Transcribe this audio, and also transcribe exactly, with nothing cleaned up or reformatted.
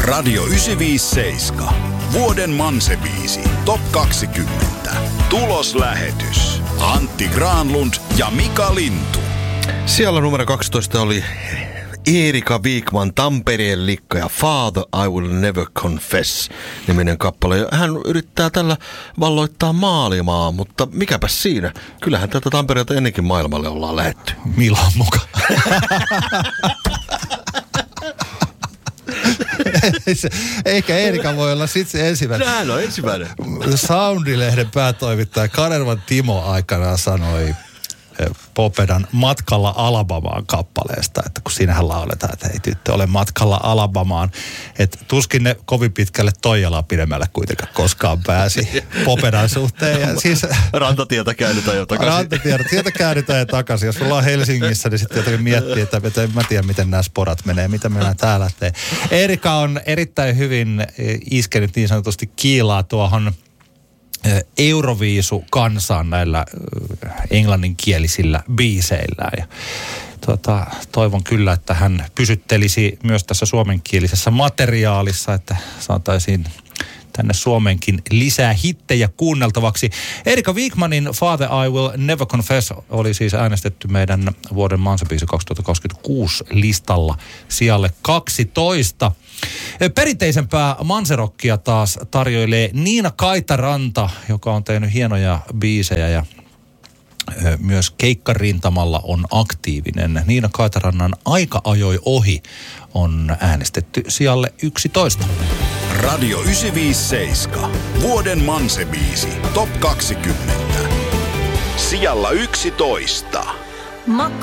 Radio yhdeksänsataaviisikymmentäseitsemän. Vuoden Manse-biisi. Top kaksikymmentä. Tuloslähetys. Antti Granlund ja Mika Lintu. Siellä numero kaksitoista oli Erika Wikman, Tampereen likka ja Father I Will Never Confess -niminen kappale. Ja hän yrittää tällä valloittaa maailmaa, mutta mikäpäs siinä? Kyllähän tätä Tampereelta ennenkin maailmalle ollaan lähetty. Milan mukaan. Eikä Erika voi olla sitten se ensimmäinen. Hän on ensimmäinen. Soundilehden päätoimittaja Kanervan Timo aikanaan sanoi Popedan Matkalla Alabamaan kappaleesta, että kun siinähän lauletaan, että ei tyttö ole matkalla Alabamaan, että tuskin ne kovin pitkälle Toijalaa pidemmälle kuitenkaan koskaan pääsi Popedan suhteen. Ja siis, rantatietä käännetään jo takaisin. Rantatietä, sieltä käännetään jo takaisin. Jos ollaan Helsingissä, niin sitten jotenkin miettii, että, että en mä tiedä, miten nämä sporat menee, mitä mennään täällä tee. Erika on erittäin hyvin iskenyt niin sanotusti kiilaa tuohon Euroviisu kansaan näillä englanninkielisillä biiseillä. Ja tuota, toivon kyllä, että hän pysyttelisi myös tässä suomenkielisessä materiaalissa, että saataisiin tänne Suomenkin lisää hittejä kuunneltavaksi. Erika Wikmanin Father I Will Never Confess oli siis äänestetty meidän vuoden Manse-biisi kaksituhattakaksikymmentäkuusi listalla sijalle kaksitoista. Perinteisempää manserokkia taas tarjoilee Niina Kaitaranta, joka on tehnyt hienoja biisejä ja myös keikkarintamalla on aktiivinen. Niina Kaitarannan Aika ajoi ohi on äänestetty sijalle yksitoista. Radio yhdeksänsataaviisikymmentäseitsemän. Vuoden Manse-biisi. Top kaksikymmentä. Sijalla yksitoista.